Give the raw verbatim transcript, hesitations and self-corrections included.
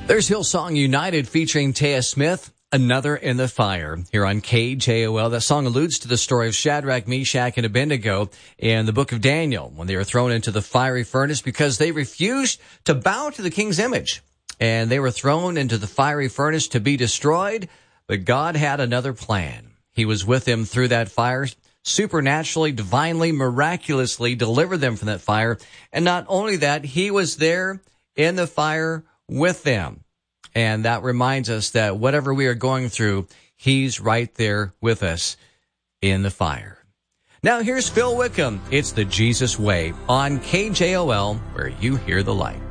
There's Hillsong United featuring Taya Smith, Another in the Fire, here on K J O L. That song alludes to the story of Shadrach, Meshach, and Abednego in the book of Daniel when they were thrown into the fiery furnace because they refused to bow to the king's image. And they were thrown into the fiery furnace to be destroyed, but God had another plan. He was with them through that fire, supernaturally, divinely, miraculously delivered them from that fire. And not only that, he was there in the fire with them. And that reminds us that whatever we are going through, he's right there with us in the fire. Now here's Phil Wickham. It's the Jesus Way on K J O L, where you hear the light.